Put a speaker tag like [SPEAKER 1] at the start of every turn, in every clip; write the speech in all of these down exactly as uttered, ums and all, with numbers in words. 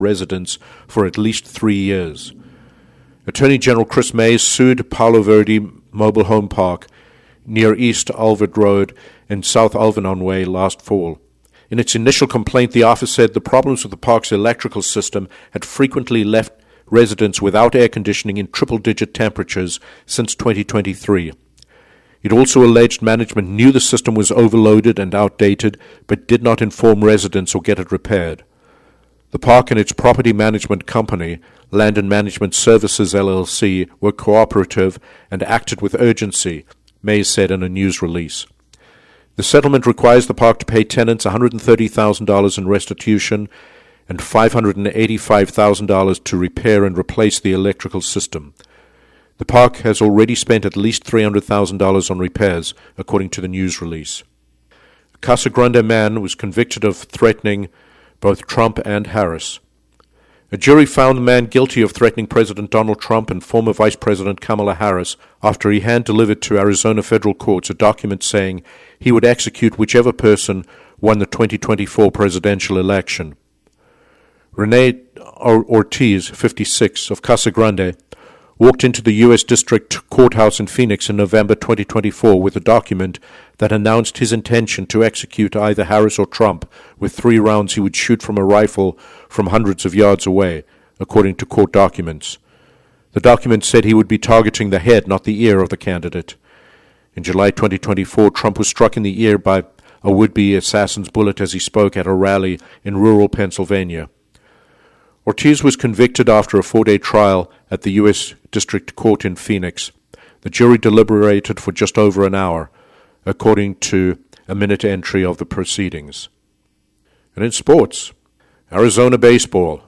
[SPEAKER 1] residents for at least three years. Attorney General Chris Mays sued Palo Verde Mobile Home Park near East Alvord Road and South Alvernon Way last fall. In its initial complaint, the office said the problems with the park's electrical system had frequently left residents without air conditioning in triple-digit temperatures since twenty twenty-three. It also alleged management knew the system was overloaded and outdated, but did not inform residents or get it repaired. The park and its property management company, Land and Management Services L L C, were cooperative and acted with urgency, Mays said in a news release. The settlement requires the park to pay tenants one hundred thirty thousand dollars in restitution and five hundred eighty-five thousand dollars to repair and replace the electrical system. The park has already spent at least three hundred thousand dollars on repairs, according to the news release. A Casa Grande man was convicted of threatening both Trump and Harris. A jury found the man guilty of threatening President Donald Trump and former Vice President Kamala Harris after he hand-delivered to Arizona federal courts a document saying he would execute whichever person won the twenty twenty-four presidential election. Rene Ortiz, fifty-six, of Casa Grande, walked into the U S District Courthouse in Phoenix in November twenty twenty-four with a document that announced his intention to execute either Harris or Trump with three rounds he would shoot from a rifle from hundreds of yards away, according to court documents. The document said he would be targeting the head, not the ear, of the candidate. In July twenty twenty-four, Trump was struck in the ear by a would-be assassin's bullet as he spoke at a rally in rural Pennsylvania. Ortiz was convicted after a four-day trial at the U S District Court in Phoenix. The jury deliberated for just over an hour, according to a minute entry of the proceedings. And in sports, Arizona baseball.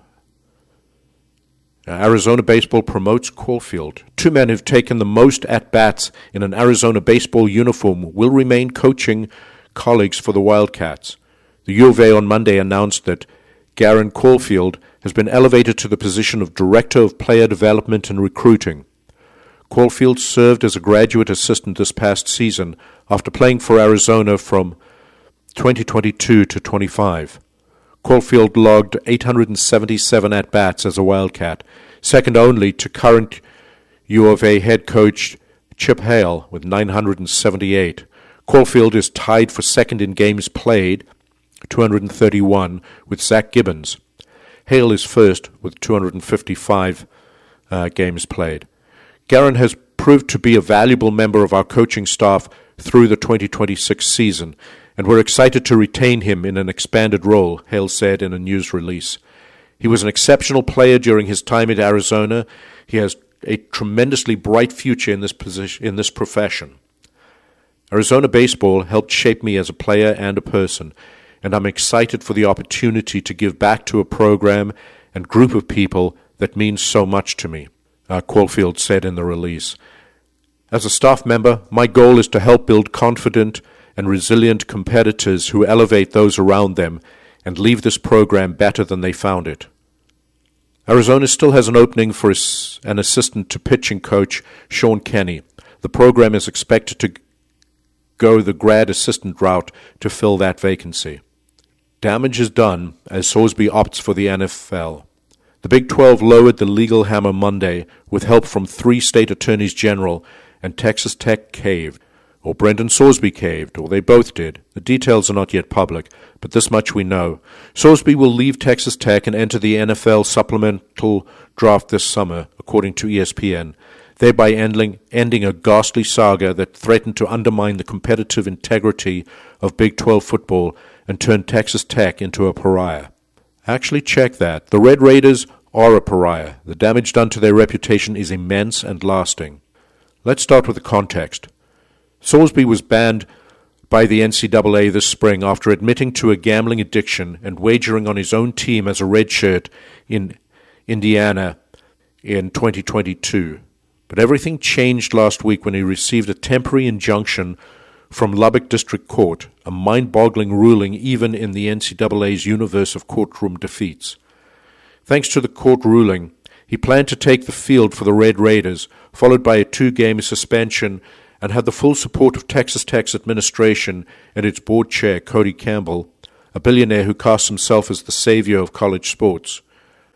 [SPEAKER 1] Arizona baseball promotes Caulfield. Two men who've taken the most at-bats in an Arizona baseball uniform will remain coaching colleagues for the Wildcats. The U of A on Monday announced that Garen Caulfield has been elevated to the position of Director of Player Development and Recruiting. Caulfield served as a graduate assistant this past season after playing for Arizona from twenty twenty-two to twenty-five. Caulfield logged eight hundred seventy-seven at-bats as a Wildcat, second only to current U of A head coach Chip Hale with nine hundred seventy-eight. Caulfield is tied for second in games played, two hundred thirty-one, with Zach Gibbons. Hale is first with two hundred fifty-five uh, games played. Garen has proved to be a valuable member of our coaching staff through the twenty twenty-six season, and we're excited to retain him in an expanded role, Hale said in a news release. He was an exceptional player during his time at Arizona. He has a tremendously bright future in this position, in this profession. Arizona baseball helped shape me as a player and a person, and I'm excited for the opportunity to give back to a program and group of people that means so much to me, uh, Caulfield said in the release. As a staff member, my goal is to help build confident and resilient competitors who elevate those around them and leave this program better than they found it. Arizona still has an opening for an assistant to pitching coach, Sean Kenny. The program is expected to go the grad assistant route to fill that vacancy. Damage is done as Sorsby opts for the N F L. The Big twelve lowered the legal hammer Monday with help from three state attorneys general, and Texas Tech caved. Or Brendan Sorsby caved, or they both did. The details are not yet public, but this much we know. Sorsby will leave Texas Tech and enter the N F L supplemental draft this summer, according to E S P N, thereby ending, ending a ghastly saga that threatened to undermine the competitive integrity of Big twelve football and turn Texas Tech into a pariah. Actually, check that. The Red Raiders are a pariah. The damage done to their reputation is immense and lasting. Let's start with the context. Sorsby was banned by the N C double A this spring after admitting to a gambling addiction and wagering on his own team as a redshirt in Indiana in twenty twenty-two. But everything changed last week when he received a temporary injunction from Lubbock District Court, a mind-boggling ruling even in the N C double A's universe of courtroom defeats. Thanks to the court ruling, he planned to take the field for the Red Raiders, followed by a two-game suspension, and had the full support of Texas Tech's administration and its board chair, Cody Campbell, a billionaire who casts himself as the savior of college sports.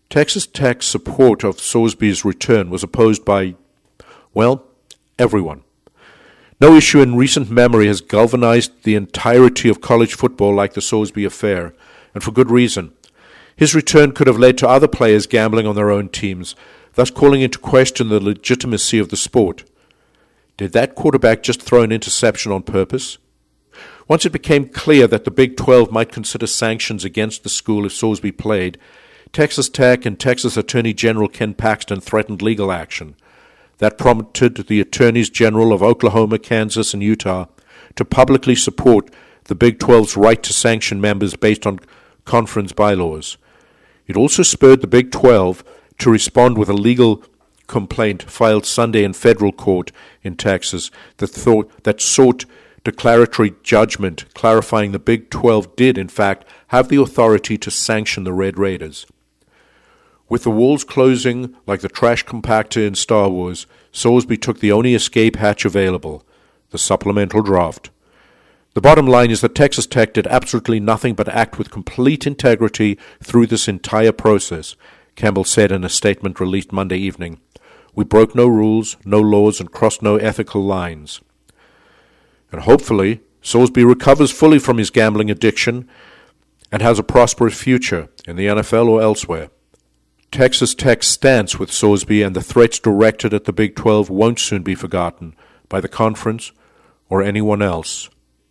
[SPEAKER 1] Texas Tech's support of Sorsby's return was opposed by, well, everyone. No issue in recent memory has galvanized the entirety of college football like the Sorsby affair, and for good reason. His return could have led to other players gambling on their own teams, thus calling into question the legitimacy of the sport. Did that quarterback just throw an interception on purpose? Once it became clear that the Big twelve might consider sanctions against the school if Sorsby played, Texas Tech and Texas Attorney General Ken Paxton threatened legal action. That prompted the Attorneys General of Oklahoma, Kansas, and Utah to publicly support the Big twelve's right to sanction members based on conference bylaws. It also spurred the Big twelve to respond with a legal complaint filed Sunday in federal court in Texas that thought that sought declaratory judgment clarifying the Big twelve did, in fact, have the authority to sanction the Red Raiders. With the walls closing like the trash compactor in Star Wars, Sorsby took the only escape hatch available, the supplemental draft. The bottom line is that Texas Tech did absolutely nothing but act with complete integrity through this entire process, Campbell said in a statement released Monday evening. We broke no rules, no laws, and crossed no ethical lines. And hopefully, Sorsby recovers fully from his gambling addiction and has a prosperous future in the N F L or elsewhere. Texas Tech's stance with Sorsby and the threats directed at the Big twelve won't soon be forgotten by the conference or anyone else.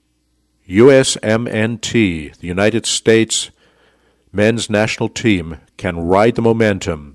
[SPEAKER 1] U S M N T, the United States men's national team, can ride the momentum.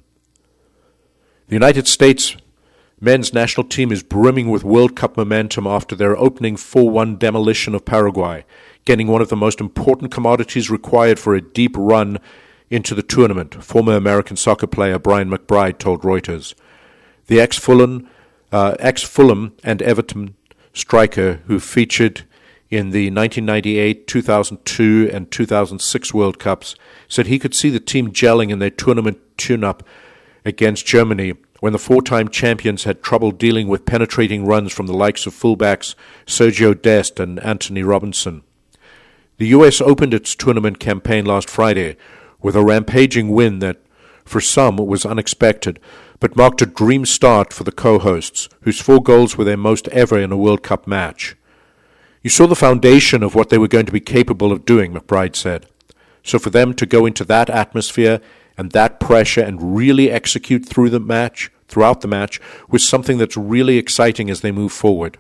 [SPEAKER 1] The United States men's national team is brimming with World Cup momentum after their opening four one demolition of Paraguay, getting one of the most important commodities required for a deep run into the tournament, former American soccer player Brian McBride told Reuters. The ex-Fulham, uh, ex-Fulham and Everton striker who featured in the nineteen ninety-eight, two thousand two, and two thousand six World Cups said he could see the team gelling in their tournament tune-up against Germany when the four-time champions had trouble dealing with penetrating runs from the likes of fullbacks Sergio Dest and Anthony Robinson. The U S opened its tournament campaign last Friday with a rampaging win that, for some, was unexpected, but marked a dream start for the co-hosts, whose four goals were their most ever in a World Cup match. You saw the foundation of what they were going to be capable of doing, McBride said. So for them to go into that atmosphere and that pressure and really execute through the match, throughout the match, was something that's really exciting as they move forward.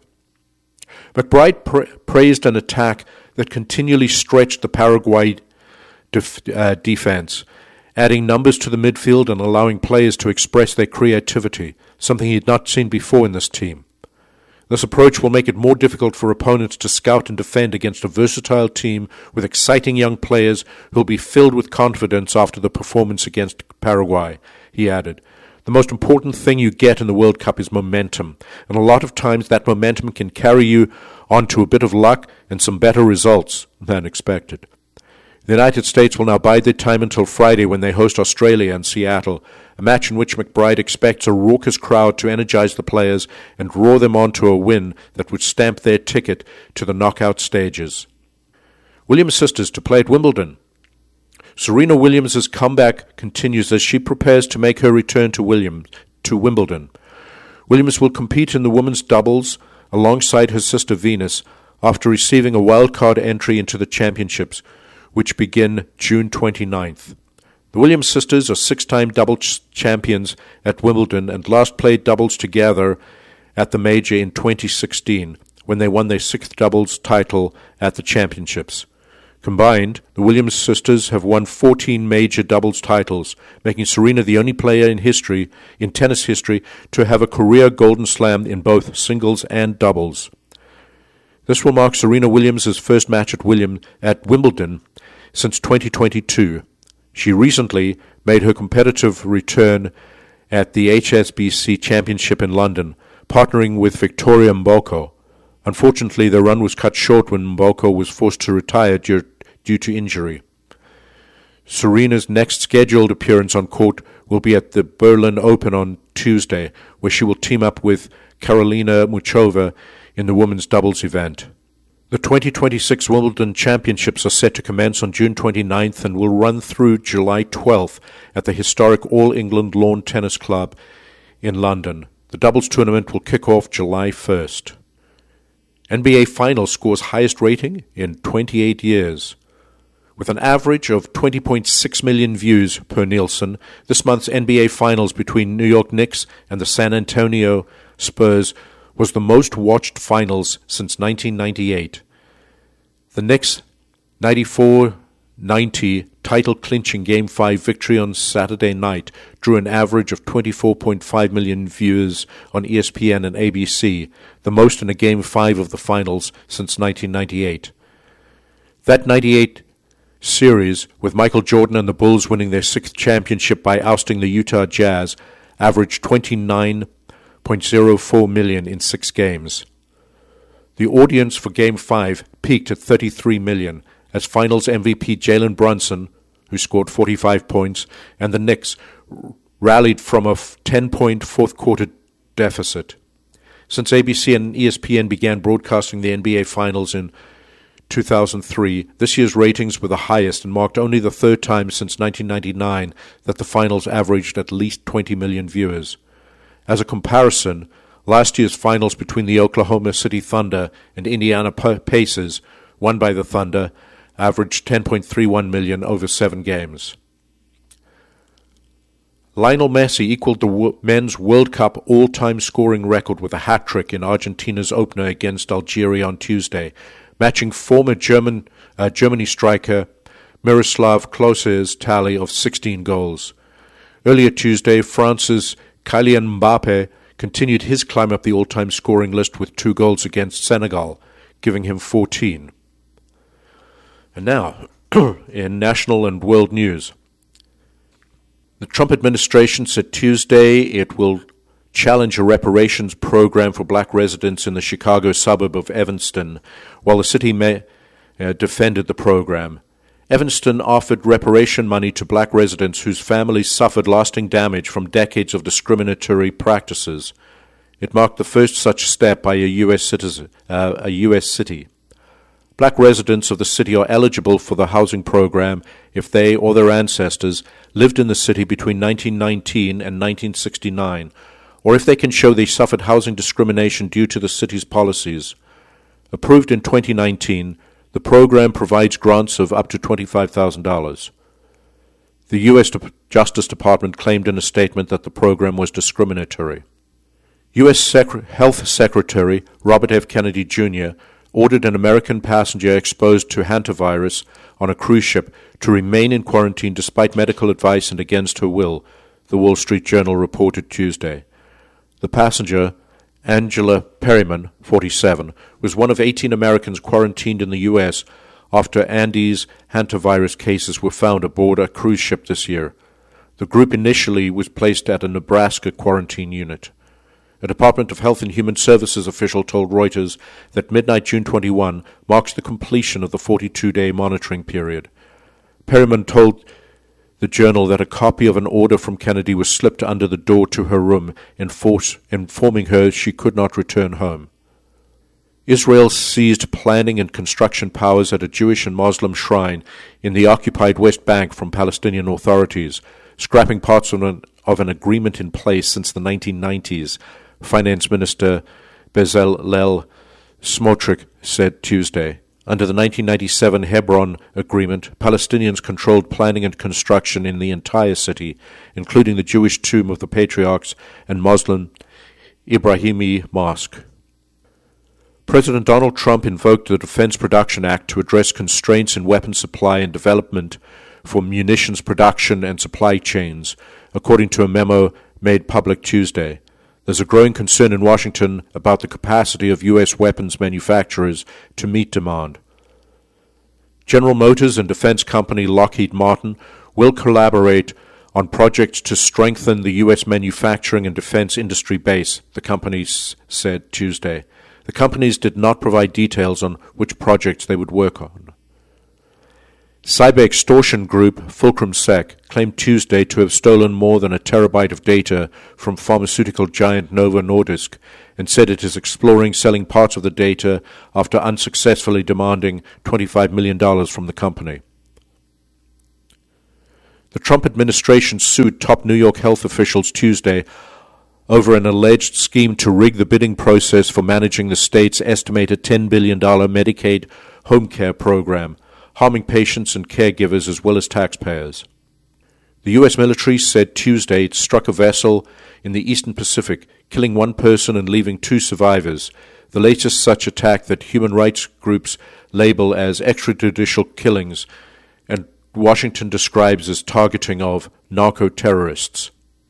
[SPEAKER 1] McBride pra- praised an attack that continually stretched the Paraguay def- uh, defense, adding numbers to the midfield and allowing players to express their creativity, something he had not seen before in this team. This approach will make it more difficult for opponents to scout and defend against a versatile team with exciting young players who will be filled with confidence after the performance against Paraguay, he added. The most important thing you get in the World Cup is momentum, and a lot of times that momentum can carry you onto a bit of luck and some better results than expected. The United States will now bide their time until Friday when they host Australia and Seattle, a match in which McBride expects a raucous crowd to energize the players and roar them on to a win that would stamp their ticket to the knockout stages. Williams sisters to play at Wimbledon. Serena Williams' comeback continues as she prepares to make her return to Williams to Wimbledon. Williams will compete in the women's doubles alongside her sister Venus after receiving a wildcard entry into the championships, which begin June twenty-ninth. The Williams sisters are six-time doubles champions at Wimbledon and last played doubles together at the major in twenty sixteen, when they won their sixth doubles title at the championships. Combined, the Williams sisters have won fourteen major doubles titles, making Serena the only player in history, in tennis history, to have a career Golden Slam in both singles and doubles. This will mark Serena Williams' first match at William at Wimbledon since twenty twenty-two. She recently made her competitive return at the H S B C Championship in London, partnering with Victoria Mboko. Unfortunately, the run was cut short when Mboko was forced to retire due, due to injury. Serena's next scheduled appearance on court will be at the Berlin Open on Tuesday, where she will team up with Karolina Muchova in the women's doubles event. The twenty twenty-six Wimbledon Championships are set to commence on June twenty-ninth and will run through July twelfth at the historic All England Lawn Tennis Club in London. The doubles tournament will kick off July first. N B A Finals scores highest rating in twenty-eight years. With an average of twenty point six million views per Nielsen, this month's N B A Finals between New York Knicks and the San Antonio Spurs was the most watched finals since nineteen ninety-eight. The Knicks' ninety-four ninety title-clinching Game five victory on Saturday night drew an average of twenty-four point five million viewers on E S P N and A B C, the most in a Game five of the finals since nineteen ninety-eight. That ninety-eight series, with Michael Jordan and the Bulls winning their sixth championship by ousting the Utah Jazz, averaged twenty-nine point oh four million in six games. The audience for Game five peaked at thirty-three million, as Finals M V P Jalen Brunson, who scored forty-five points, and the Knicks rallied from a ten-point fourth-quarter deficit. Since A B C and E S P N began broadcasting the N B A Finals in two thousand three, this year's ratings were the highest and marked only the third time since nineteen ninety-nine that the finals averaged at least twenty million viewers. As a comparison, last year's finals between the Oklahoma City Thunder and Indiana Pacers, won by the Thunder, averaged ten point three one million over seven games. Lionel Messi equaled the men's World Cup all-time scoring record with a hat-trick in Argentina's opener against Algeria on Tuesday, matching former German uh, Germany striker Miroslav Klose's tally of sixteen goals. Earlier Tuesday, France's Kylian Mbappe continued his climb up the all-time scoring list with two goals against Senegal, giving him fourteen. And now, in national and world news. The Trump administration said Tuesday it will challenge a reparations program for black residents in the Chicago suburb of Evanston, while the city may, uh, defended the program. Evanston offered reparation money to black residents whose families suffered lasting damage from decades of discriminatory practices. It marked the first such step by a U S citizen, uh, a U S city. Black residents of the city are eligible for the housing program if they or their ancestors lived in the city between nineteen nineteen and nineteen sixty-nine, or if they can show they suffered housing discrimination due to the city's policies. Approved in twenty nineteen, the program provides grants of up to twenty-five thousand dollars. The U S Justice Department claimed in a statement that the program was discriminatory. U S Sec- Health Secretary Robert F. Kennedy Junior ordered an American passenger exposed to hantavirus on a cruise ship to remain in quarantine despite medical advice and against her will, the Wall Street Journal reported Tuesday. The passenger, Angela Perryman, forty-seven, was one of eighteen Americans quarantined in the U S after Andes hantavirus cases were found aboard a cruise ship this year. The group initially was placed at a Nebraska quarantine unit. A Department of Health and Human Services official told Reuters that midnight June twenty-first marks the completion of the forty-two-day monitoring period. Perryman told the Journal that a copy of an order from Kennedy was slipped under the door to her room, enforce, informing her she could not return home. Israel seized planning and construction powers at a Jewish and Muslim shrine in the occupied West Bank from Palestinian authorities, scrapping parts of an, of an agreement in place since the nineteen nineties, Finance Minister Bezalel Smotrich said Tuesday. Under the nineteen ninety-seven Hebron Agreement, Palestinians controlled planning and construction in the entire city, including the Jewish tomb of the patriarchs and Muslim Ibrahimi Mosque. President Donald Trump invoked the Defense Production Act to address constraints in weapons supply and development for munitions production and supply chains, according to a memo made public Tuesday. There's a growing concern in Washington about the capacity of U S weapons manufacturers to meet demand. General Motors and defense company Lockheed Martin will collaborate on projects to strengthen the U S manufacturing and defense industry base, the companies said Tuesday. The companies did not provide details on which projects they would work on. Cyber extortion group Fulcrum Sec claimed Tuesday to have stolen more than a terabyte of data from pharmaceutical giant Novo Nordisk and said it is exploring selling parts of the data after unsuccessfully demanding twenty-five million dollars from the company. The Trump administration sued top New York health officials Tuesday over an alleged scheme to rig the bidding process for managing the state's estimated ten billion dollars Medicaid home care program, harming patients and caregivers as well as taxpayers. The U S military said Tuesday it struck a vessel in the Eastern Pacific, killing one person and leaving two survivors, the latest such attack that human rights groups label as extrajudicial killings and Washington describes as targeting of narco-terrorists.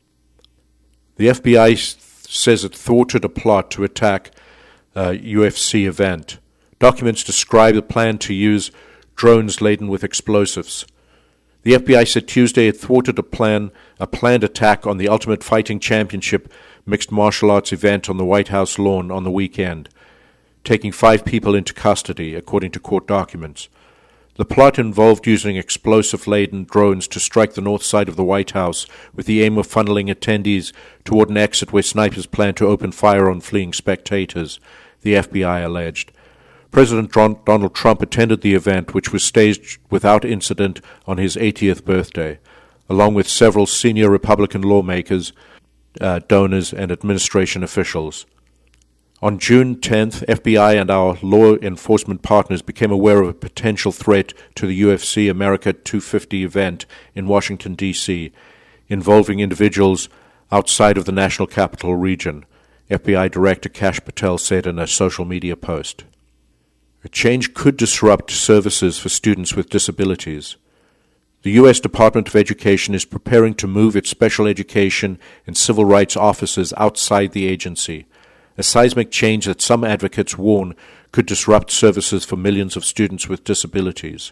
[SPEAKER 1] The F B I says it thwarted a plot to attack a U F C event. Documents describe a plan to use drones laden with explosives. The F B I said Tuesday it thwarted a plan, a planned attack on the Ultimate Fighting Championship mixed martial arts event on the White House lawn on the weekend, taking five people into custody, according to court documents. The plot involved using explosive-laden drones to strike the north side of the White House with the aim of funneling attendees toward an exit where snipers planned to open fire on fleeing spectators, the F B I alleged. President Donald Trump attended the event, which was staged without incident on his eightieth birthday, along with several senior Republican lawmakers, uh, donors, and administration officials. On June tenth, F B I and our law enforcement partners became aware of a potential threat to the U F C America two fifty event in Washington, D C, involving individuals outside of the National Capital Region, F B I Director Kash Patel said in a social media post. A change could disrupt services for students with disabilities. The U S Department of Education is preparing to move its special education and civil rights offices outside the agency, a seismic change that some advocates warn could disrupt services for millions of students with disabilities.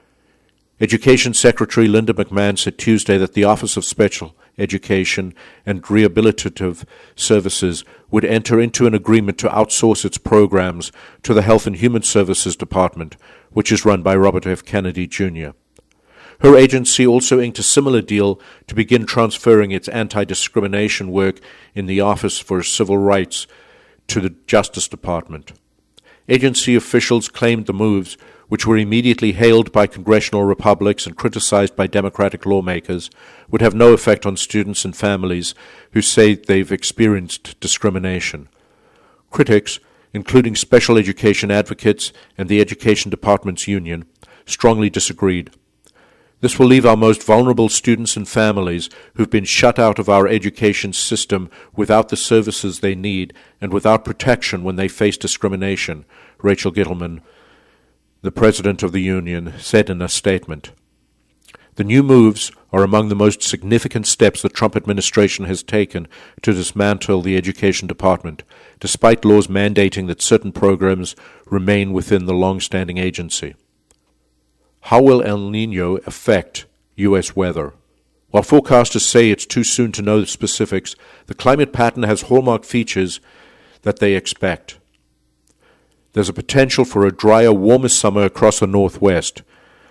[SPEAKER 1] Education Secretary Linda McMahon said Tuesday that the Office of Special Education and Rehabilitative Services would enter into an agreement to outsource its programs to the Health and Human Services Department, which is run by Robert F. Kennedy, Junior Her agency also inked a similar deal to begin transferring its anti-discrimination work in the Office for Civil Rights to the Justice Department. Agency officials claimed the moves, which were immediately hailed by congressional Republicans and criticized by Democratic lawmakers, would have no effect on students and families who say they've experienced discrimination. Critics, including special education advocates and the Education Department's union, strongly disagreed. This will leave our most vulnerable students and families who've been shut out of our education system without the services they need and without protection when they face discrimination, Rachel Gittleman, the president of the union, said in a statement. The new moves are among the most significant steps the Trump administration has taken to dismantle the Education Department, despite laws mandating that certain programs remain within the long-standing agency. How will El Niño affect U S weather? While forecasters say it's too soon to know the specifics, the climate pattern has hallmark features that they expect. There's a potential for a drier, warmer summer across the Northwest,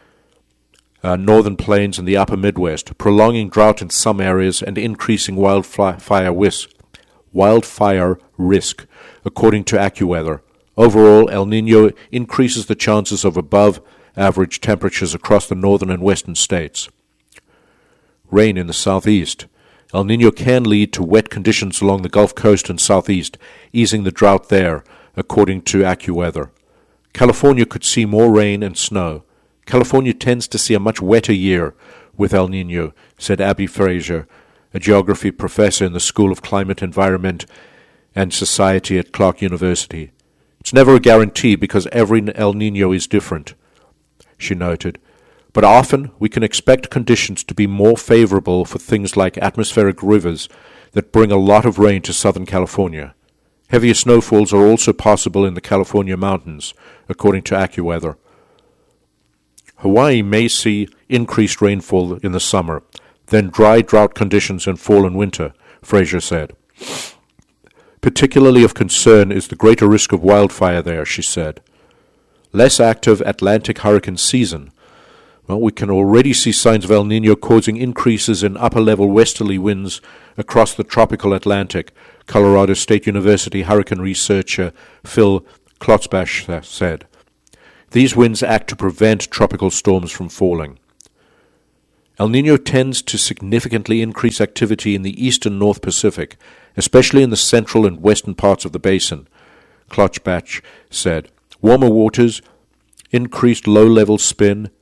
[SPEAKER 1] uh, northern plains, and the upper Midwest, prolonging drought in some areas and increasing wildfire risk, wildfire risk, according to AccuWeather. Overall, El Niño increases the chances of above-average temperatures across the northern and western states. Rain in the southeast. El Niño can lead to wet conditions along the Gulf Coast and southeast, easing the drought there, according to AccuWeather. California could see more rain and snow. California tends to see a much wetter year with El Niño, said Abby Fraser, a geography professor in the School of Climate, Environment, and Society at Clark University. It's never a guarantee because every El Niño is different, she noted. But often we can expect conditions to be more favorable for things like atmospheric rivers that bring a lot of rain to Southern California. Heavier snowfalls are also possible in the California mountains, according to AccuWeather. Hawaii may see increased rainfall in the summer, then dry drought conditions in fall and winter, Fraser said. Particularly of concern is the greater risk of wildfire there, she said. Less active Atlantic hurricane season. Well, we can already see signs of El Niño causing increases in upper-level westerly winds across the tropical Atlantic, Colorado State University hurricane researcher Phil Klotzbach said. These winds act to prevent tropical storms from falling. El Niño tends to significantly increase activity in the east and north Pacific, especially in the central and western parts of the basin, Klotzbach said. Warmer waters, increased low-level spin,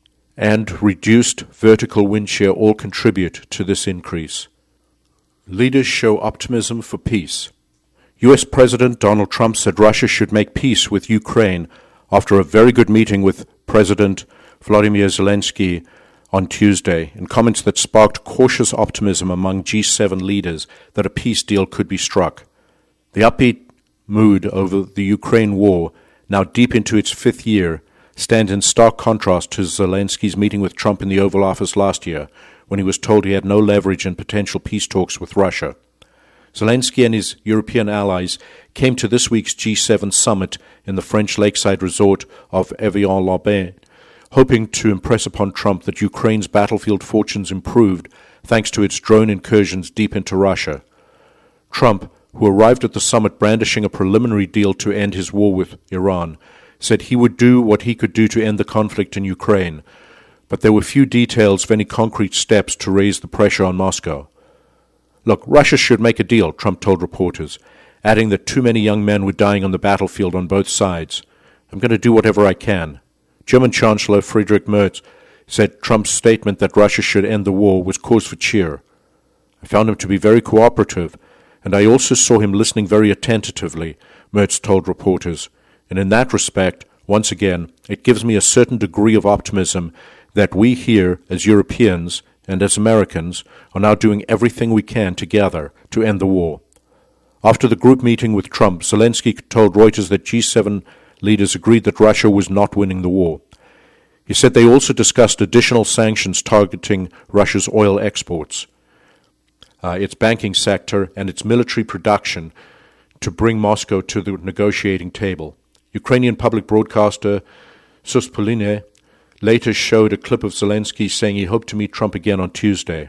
[SPEAKER 1] and reduced vertical wind shear all contribute to this increase. Leaders show optimism for peace. U S President Donald Trump said Russia should make peace with Ukraine after a very good meeting with President Volodymyr Zelensky on Tuesday, in comments that sparked cautious optimism among G seven leaders that a peace deal could be struck. The upbeat mood over the Ukraine war, now deep into its fifth year, stands in stark contrast to Zelensky's meeting with Trump in the Oval Office last year, when he was told he had no leverage in potential peace talks with Russia. Zelensky and his European allies came to this week's G seven summit in the French lakeside resort of Evian-les-Bains, hoping to impress upon Trump that Ukraine's battlefield fortunes improved thanks to its drone incursions deep into Russia. Trump, who arrived at the summit brandishing a preliminary deal to end his war with Iran, said he would do what he could do to end the conflict in Ukraine, but there were few details of any concrete steps to raise the pressure on Moscow. Look, Russia should make a deal, Trump told reporters, adding that too many young men were dying on the battlefield on both sides. I'm going to do whatever I can. German Chancellor Friedrich Merz said Trump's statement that Russia should end the war was cause for cheer. I found him to be very cooperative, and I also saw him listening very attentively, Merz told reporters. And in that respect, once again, it gives me a certain degree of optimism that we here, as Europeans and as Americans, are now doing everything we can together to end the war. After the group meeting with Trump, Zelensky told Reuters that G seven leaders agreed that Russia was not winning the war. He said they also discussed additional sanctions targeting Russia's oil exports, uh, its banking sector, and its military production to bring Moscow to the negotiating table. Ukrainian public broadcaster Suspolny later showed a clip of Zelensky saying he hoped to meet Trump again on Tuesday.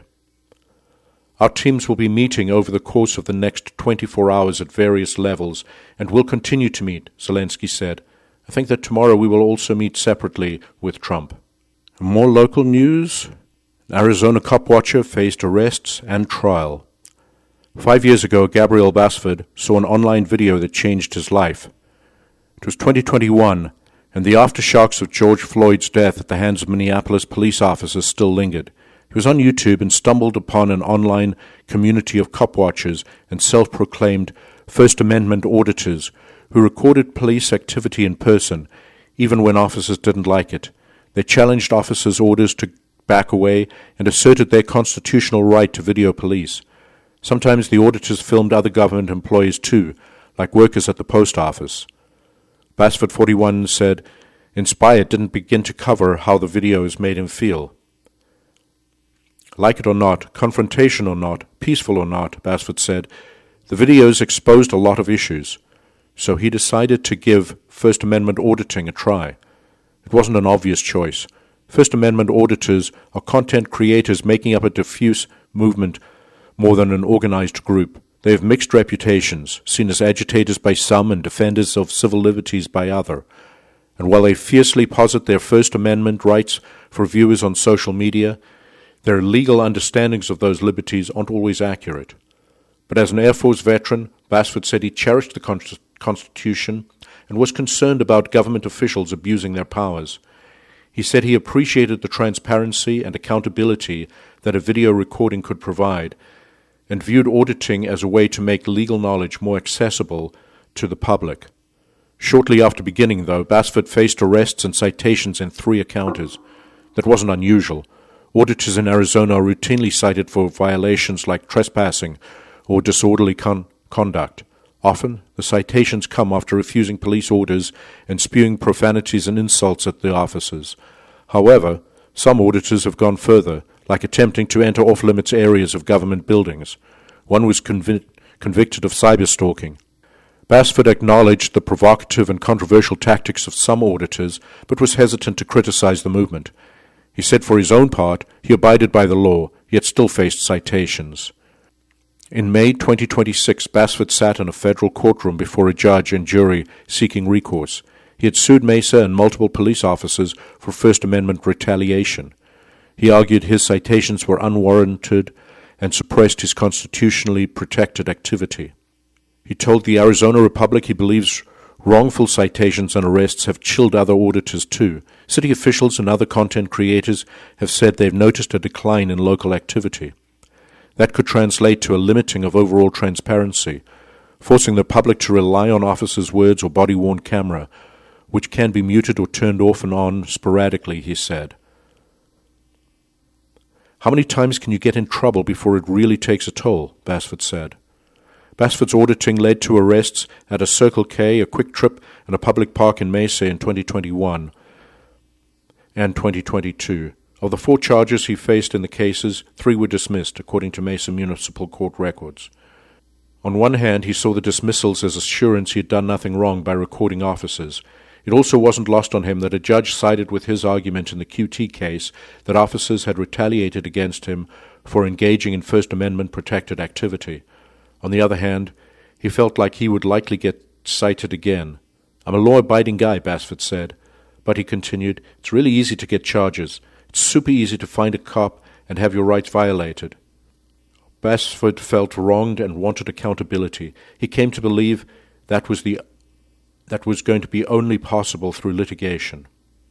[SPEAKER 1] Our teams will be meeting over the course of the next twenty-four hours at various levels and will continue to meet, Zelensky said. I think that tomorrow we will also meet separately with Trump. More local news. An Arizona cop watcher faced arrests and trial. Five years ago, Gabriel Basford saw an online video that changed his life. It was twenty twenty-one, and the aftershocks of George Floyd's death at the hands of Minneapolis police officers still lingered. He was on YouTube and stumbled upon an online community of cop watchers and self-proclaimed First Amendment auditors who recorded police activity in person, even when officers didn't like it. They challenged officers' orders to back away and asserted their constitutional right to video police. Sometimes the auditors filmed other government employees too, like workers at the post office. Basford forty-one said, Inspired didn't begin to cover how the videos made him feel. Like it or not, confrontation or not, peaceful or not, Basford said, the videos exposed a lot of issues. So he decided to give First Amendment auditing a try. It wasn't an obvious choice. First Amendment auditors are content creators making up a diffuse movement more than an organized group. They have mixed reputations, seen as agitators by some and defenders of civil liberties by other. And while they fiercely posit their First Amendment rights for viewers on social media, their legal understandings of those liberties aren't always accurate. But as an Air Force veteran, Basford said he cherished the con- Constitution and was concerned about government officials abusing their powers. He said he appreciated the transparency and accountability that a video recording could provide, and viewed auditing as a way to make legal knowledge more accessible to the public. Shortly after beginning, though, Basford faced arrests and citations in three encounters. That wasn't unusual. Auditors in Arizona are routinely cited for violations like trespassing or disorderly con- conduct. Often, the citations come after refusing police orders and spewing profanities and insults at the officers. However, some auditors have gone further, like attempting to enter off-limits areas of government buildings. One was convi- convicted of cyberstalking. Basford acknowledged the provocative and controversial tactics of some auditors, but was hesitant to criticize the movement. He said for his own part, he abided by the law, yet still faced citations. In May twenty twenty-six, Basford sat in a federal courtroom before a judge and jury seeking recourse. He had sued Mesa and multiple police officers for First Amendment retaliation. He argued his citations were unwarranted and suppressed his constitutionally protected activity. He told the Arizona Republic he believes wrongful citations and arrests have chilled other auditors too. City officials and other content creators have said they've noticed a decline in local activity. That could translate to a limiting of overall transparency, forcing the public to rely on officers' words or body-worn camera, which can be muted or turned off and on sporadically, he said. How many times can you get in trouble before it really takes a toll? Basford said. Basford's auditing led to arrests at a Circle K, a Quick Trip, and a public park in Mesa in twenty twenty-one and twenty twenty-two. Of the four charges he faced in the cases, three were dismissed, according to Mesa Municipal Court records. On one hand, he saw the dismissals as assurance he had done nothing wrong by recording officers. It also wasn't lost on him that a judge sided with his argument in the Q T case that officers had retaliated against him for engaging in First Amendment-protected activity. On the other hand, he felt like he would likely get cited again. I'm a law-abiding guy, Basford said. But he continued, it's really easy to get charges. It's super easy to find a cop and have your rights violated. Basford felt wronged and wanted accountability. He came to believe that was the that was going to be only possible through litigation.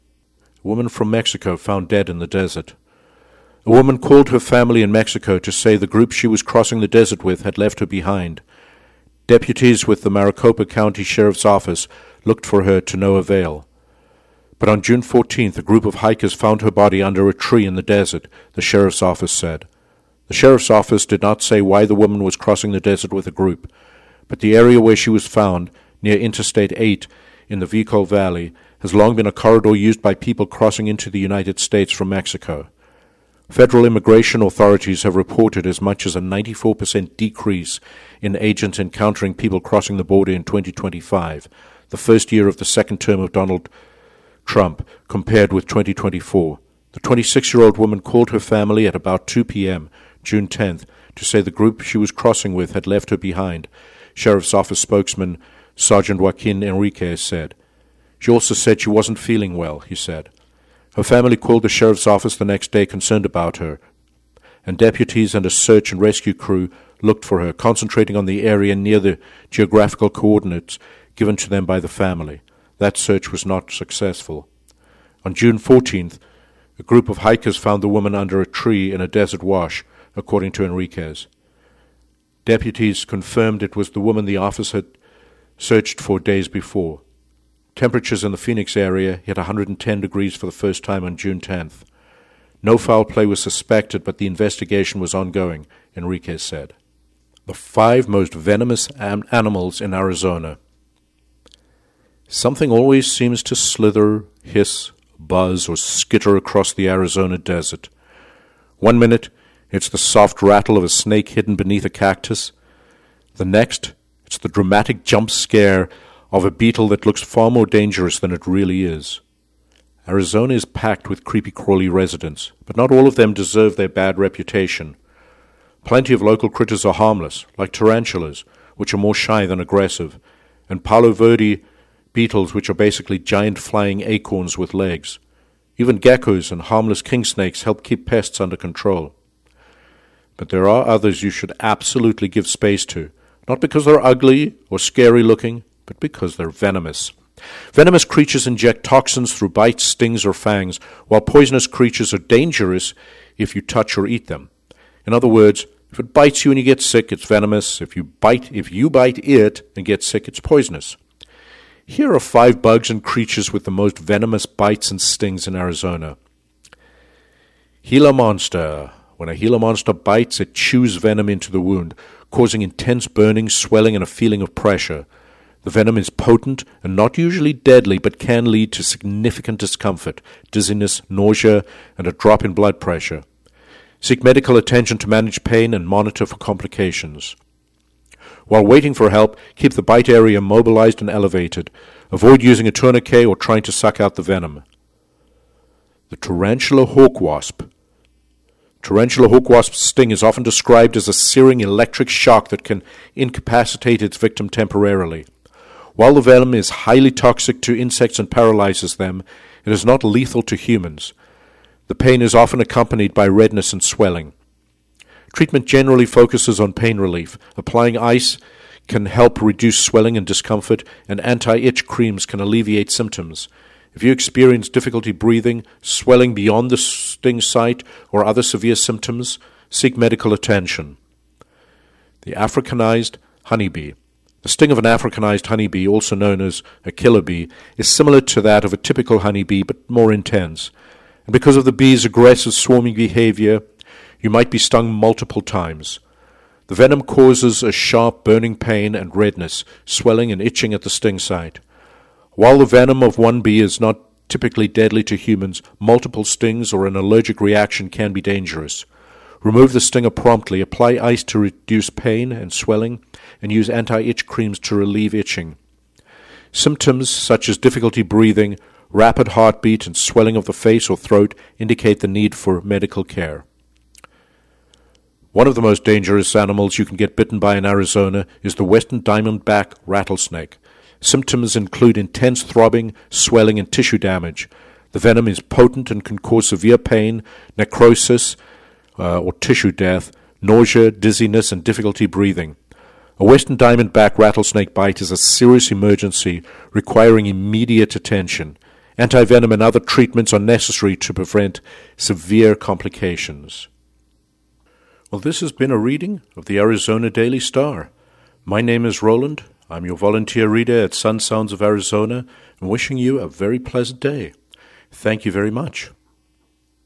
[SPEAKER 1] A woman from Mexico found dead in the desert. A woman called her family in Mexico to say the group she was crossing the desert with had left her behind. Deputies with the Maricopa County Sheriff's Office looked for her to no avail. But on June fourteenth, a group of hikers found her body under a tree in the desert, the Sheriff's Office said. The Sheriff's Office did not say why the woman was crossing the desert with a group, but the area where she was found, near Interstate eight in the Vico Valley, has long been a corridor used by people crossing into the United States from Mexico. Federal immigration authorities have reported as much as a ninety-four percent decrease in agents encountering people crossing the border in twenty twenty-five, the first year of the second term of Donald Trump, compared with twenty twenty-four. The twenty-six-year-old woman called her family at about two p.m., June tenth, to say the group she was crossing with had left her behind, Sheriff's Office spokesman Sergeant Joaquin Enriquez said. She also said she wasn't feeling well, he said. Her family called the Sheriff's Office the next day concerned about her, and deputies and a search and rescue crew looked for her, concentrating on the area near the geographical coordinates given to them by the family. That search was not successful. On June fourteenth, a group of hikers found the woman under a tree in a desert wash, according to Enriquez. Deputies confirmed it was the woman the office had searched for days before. Temperatures in the Phoenix area hit one hundred ten degrees for the first time on June tenth. No foul play was suspected, but the investigation was ongoing, Enriquez said. The five most venomous am- animals in Arizona. Something always seems to slither, hiss, buzz, or skitter across the Arizona desert. One minute, it's the soft rattle of a snake hidden beneath a cactus. The next, it's the dramatic jump scare of a beetle that looks far more dangerous than it really is. Arizona is packed with creepy-crawly residents, but not all of them deserve their bad reputation. Plenty of local critters are harmless, like tarantulas, which are more shy than aggressive, and Palo Verde beetles, which are basically giant flying acorns with legs. Even geckos and harmless king snakes help keep pests under control. But there are others you should absolutely give space to, not because they're ugly or scary-looking, but because they're venomous. Venomous creatures inject toxins through bites, stings, or fangs, while poisonous creatures are dangerous if you touch or eat them. In other words, if it bites you and you get sick, it's venomous. If you bite, if you bite it and get sick, it's poisonous. Here are five bugs and creatures with the most venomous bites and stings in Arizona. Gila monster. When a Gila monster bites, it chews venom into the wound, causing intense burning, swelling, and a feeling of pressure. The venom is potent and not usually deadly, but can lead to significant discomfort, dizziness, nausea, and a drop in blood pressure. Seek medical attention to manage pain and monitor for complications. While waiting for help, keep the bite area mobilized and elevated. Avoid using a tourniquet or trying to suck out the venom. The tarantula hawk wasp. Tarantula hawk wasp's sting is often described as a searing electric shock that can incapacitate its victim temporarily. While the venom is highly toxic to insects and paralyzes them, it is not lethal to humans. The pain is often accompanied by redness and swelling. Treatment generally focuses on pain relief. Applying ice can help reduce swelling and discomfort, and anti-itch creams can alleviate symptoms. If you experience difficulty breathing, swelling beyond the sting site, or other severe symptoms, seek medical attention. The Africanized honeybee. The sting of an Africanized honeybee, also known as a killer bee, is similar to that of a typical honeybee but more intense. And because of the bee's aggressive swarming behavior, you might be stung multiple times. The venom causes a sharp burning pain and redness, swelling and itching at the sting site. While the venom of one bee is not typically deadly to humans, multiple stings or an allergic reaction can be dangerous. Remove the stinger promptly, apply ice to reduce pain and swelling, and use anti-itch creams to relieve itching. Symptoms such as difficulty breathing, rapid heartbeat, and swelling of the face or throat indicate the need for medical care. One of the most dangerous animals you can get bitten by in Arizona is the western diamondback rattlesnake. Symptoms include intense throbbing, swelling, and tissue damage. The venom is potent and can cause severe pain, necrosis, uh, or tissue death, nausea, dizziness, and difficulty breathing. A western diamondback rattlesnake bite is a serious emergency requiring immediate attention. Antivenom and other treatments are necessary to prevent severe complications. Well, this has been a reading of the Arizona Daily Star. My name is Roland. I'm your volunteer reader at Sun Sounds of Arizona, and wishing you a very pleasant day. Thank you very much.